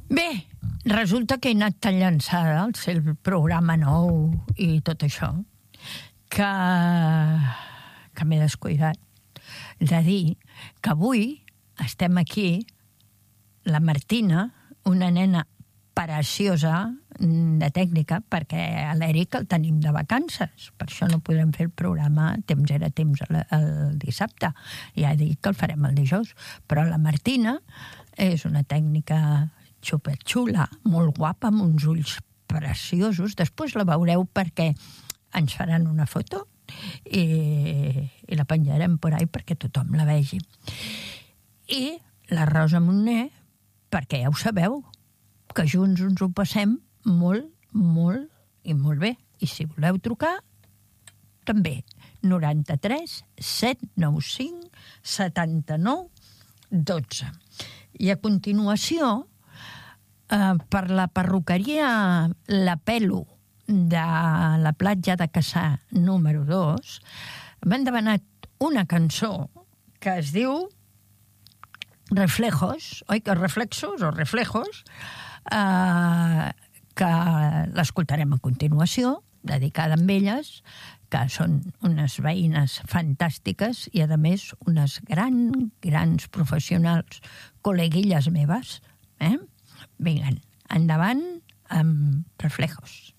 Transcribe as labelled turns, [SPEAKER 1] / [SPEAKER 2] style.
[SPEAKER 1] Bé, resulta que he anat tan llançada al seu programa nou i tot això que m'he descuidat de dir que avui estem aquí, la Martina, una nena preciosa de tècnica, perquè a l'Eric el tenim de vacances, per això no podrem fer el programa temps era temps el dissabte, ja dic que el farem el dijous, però la Martina és una tècnica superxula, molt guapa, amb uns ulls preciosos, després la veureu perquè ens faran una foto i la penjarem per ahí perquè tothom la vegi. I la Rosa Montner, perquè ja ho sabeu, que junts ens ho passem molt, molt i molt bé. I si voleu trucar, també. 93 795 79 12. I a continuació, per la perruqueria La Pelo de la platja de Cassà número 2, m'han demanat una cançó que es diu Reflejos, oi que reflexos o reflejos, que l'escoltarem a continuació, dedicada a elles, que són unes veïnes fantàstiques i, a més, unes grans professionals, col·leguilles meves. Vinga, endavant amb Reflejos.